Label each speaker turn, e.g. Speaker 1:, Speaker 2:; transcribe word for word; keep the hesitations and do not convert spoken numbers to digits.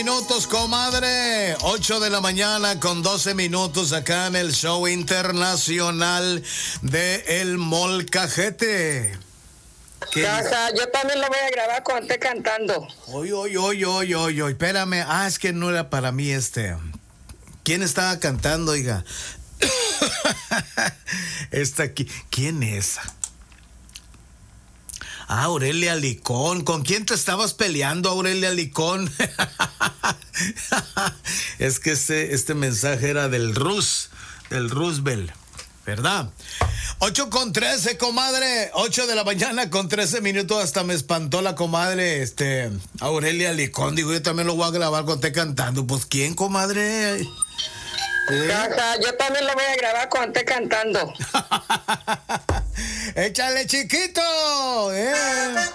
Speaker 1: Minutos, comadre. ocho de la mañana con doce minutos acá en el show internacional de El Molcajete.
Speaker 2: Caja, yo también lo voy a grabar cuando esté cantando.
Speaker 1: Oy, oy, oy, oy, oy, oy, espérame. Ah, es que no era para mí este. ¿Quién estaba cantando, oiga? Esta aquí. ¿Quién es? Ah, Aurelia Licón. ¿Con quién te estabas peleando, Aurelia Licón? Es que este, este mensaje era del Rus, del Roosevelt, ¿verdad? ocho con trece, comadre. ocho de la mañana con trece minutos. Hasta me espantó la comadre, este, Aurelia Licón. Digo, yo también lo voy a grabar cuando esté cantando. Pues, ¿quién, comadre? ¿Eh?
Speaker 2: Caja, yo también lo voy a grabar cuando esté cantando.
Speaker 1: Échale, chiquito. ¿Eh?